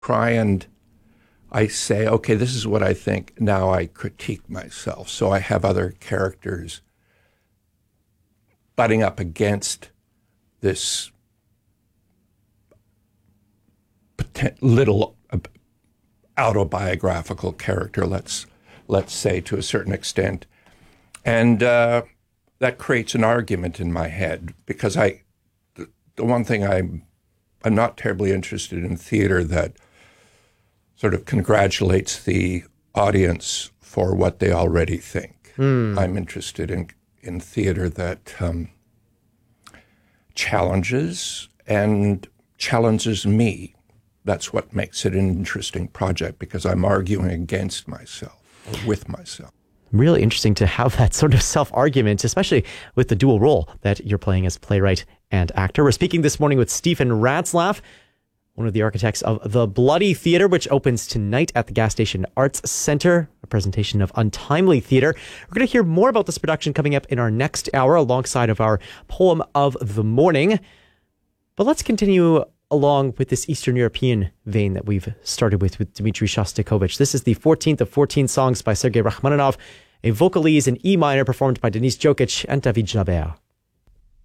try and I say, okay, this is what I think. Now I critique myself. So I have other characters butting up against this little autobiographical character, let's say, to a certain extent. And that creates an argument in my head, because the one thing I'm not terribly interested in theater that sort of congratulates the audience for what they already think. I'm interested in theater that challenges me. That's what makes it an interesting project, because I'm arguing against myself, or with myself. Really interesting to have that sort of self-argument, especially with the dual role that you're playing as playwright and actor. We're speaking this morning with Stephen Ratzlaff, one of the architects of The Bloody Theatre, which opens tonight at the Gas Station Arts Centre, a presentation of untimely theatre. We're going to hear more about this production coming up in our next hour alongside of our poem of the morning. But let's continue along with this Eastern European vein that we've started with Dmitri Shostakovich. This is the 14th of 14 songs by Sergei Rachmaninoff, a vocalese in E minor performed by Denis Jokic and David Jalabert.